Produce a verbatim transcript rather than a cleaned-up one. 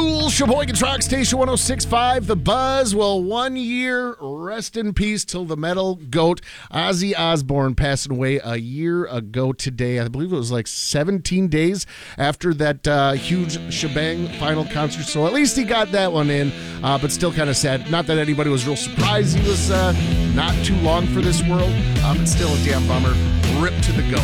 Cool, Sheboygan Rock Station one oh six point five, The Buzz. Well, one year, rest in peace till the metal goat, Ozzy Osbourne, passing away a year ago today. I believe it was like seventeen days after that uh, huge shebang final concert, so at least he got that one in, uh, but still kind of sad. Not that anybody was real surprised he was uh, not too long for this world, uh, but still a damn bummer. Rip to the goat.